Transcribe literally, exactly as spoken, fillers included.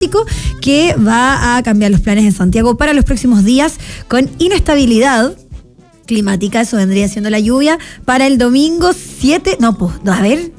que va a cambiar los planes en Santiago para los próximos días con inestabilidad climática. Eso vendría siendo la lluvia para el domingo siete, no, pues, a ver,